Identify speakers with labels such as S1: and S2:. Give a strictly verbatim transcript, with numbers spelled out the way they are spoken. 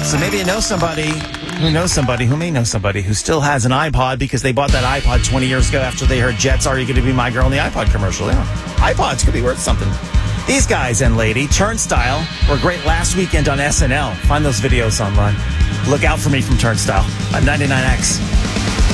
S1: So maybe you know somebody who knows somebody who may know somebody who still has an iPod because they bought that iPod twenty years ago after they heard Jets, Are You Going to Be My Girl in the iPod commercial. Yeah. iPods could be worth something. These guys and lady, Turnstile, were great last weekend on S N L. Find those videos online. Look out for me from Turnstile on ninety-nine X.